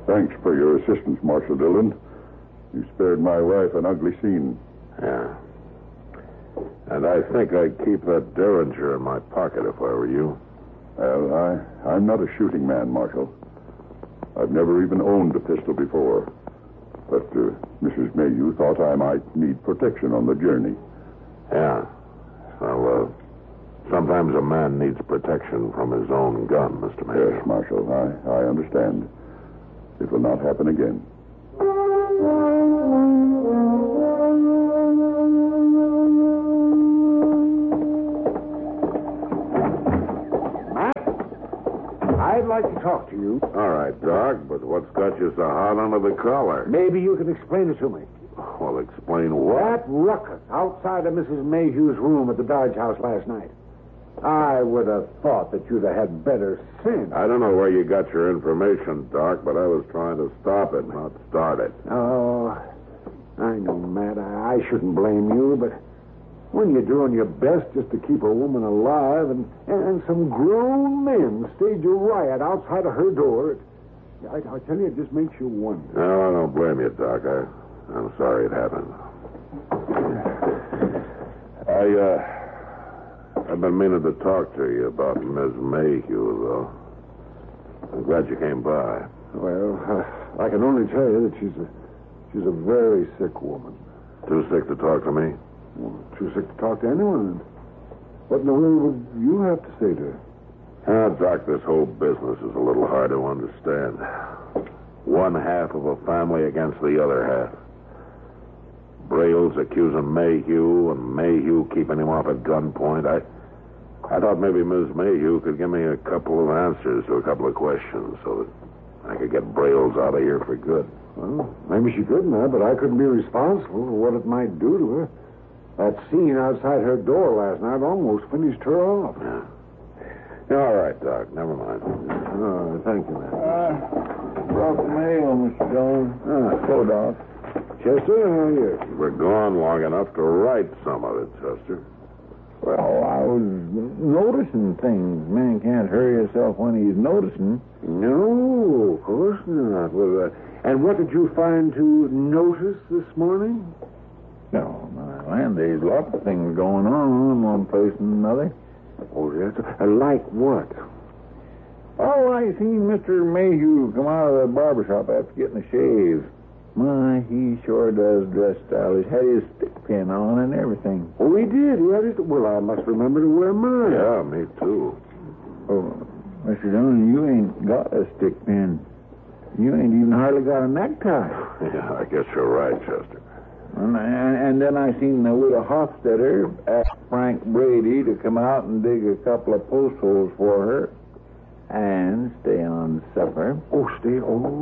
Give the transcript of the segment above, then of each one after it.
Thanks for your assistance, Marshal Dillon. You spared my wife an ugly scene. Yeah. And I think I'd keep that Derringer in my pocket if I were you. Well, I'm not a shooting man, Marshal. I've never even owned a pistol before. But Mrs. Mayhew thought I might need protection on the journey. Yeah. Well, sometimes a man needs protection from his own gun, Mr. Mayhew. Yes, Marshal, I understand. It will not happen again. I'd like to talk to you. All right, Doc, but what's got you so hot under the collar? Maybe you can explain it to me. Well, explain what? That ruckus outside of Mrs. Mayhew's room at the Dodge House last night. I would have thought that you'd have had better sense. I don't know where you got your information, Doc, but I was trying to stop it, not start it. Oh, I know, Matt. I shouldn't blame you, but when you're doing your best just to keep a woman alive and some grown men stage a riot outside of her door, I tell you, it just makes you wonder. No, I don't blame you, Doc. I'm sorry it happened. I've been meaning to talk to you about Miss Mayhew, though. I'm glad you came by. Well, I can only tell you that she's a very sick woman. Too sick to talk to me? Well, too sick to talk to anyone. What in the world would you have to say to her? Doc, this whole business is a little hard to understand. One half of a family against the other half. Braille's accusing Mayhew, and Mayhew keeping him off at gunpoint. I thought maybe Miss Mayhew could give me a couple of answers to a couple of questions so that I could get Braille's out of here for good. Well, maybe she could, Matt, but I couldn't be responsible for what it might do to her. That scene outside her door last night almost finished her off. Yeah. All right, Doc. Never mind. Thank you, Matt. Brought the mail, Mr. Jones. So, Doc. Chester, how are you? We're gone long enough to write some of it, Chester. Well, I was noticing things. Man can't hurry himself when he's noticing. No, of course not. Well, and what did you find to notice this morning? No, my land, there's lots of things going on one place and another. Oh, yes? Like what? Oh, I seen Mr. Mayhew come out of the barber shop after getting a shave. My, he sure does dress stylish. Had his stick pin on and everything. Oh, he did. He had his... Well, I must remember to wear mine. Yeah, me too. Oh, Mr. Jones, you ain't got a stick pin. You ain't even hardly got a necktie. Yeah, I guess you're right, Chester. And then I seen the widow Hofstetter ask Frank Brady to come out and dig a couple of post holes for her and stay on supper. Oh, stay.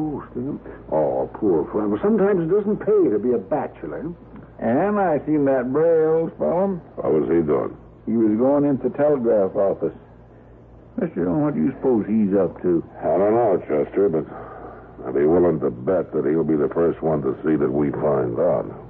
Oh, poor friend. Well, sometimes it doesn't pay to be a bachelor. And I seen that Braille fellow. What was he doing? He was going into the telegraph office. Mr. Jones, what do you suppose he's up to? I don't know, Chester, but I'd be willing to bet that he'll be the first one to see that we find out.